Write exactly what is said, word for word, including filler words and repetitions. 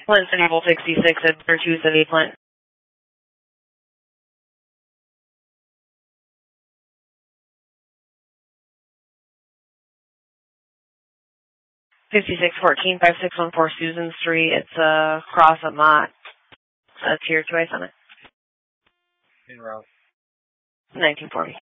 Flint City Bowl sixty-six at two City, Flint. fifty-six fourteen, five six one four Susan Street. It's a cross at Mott. Uh, tier two ice on it. In route. nineteen forty.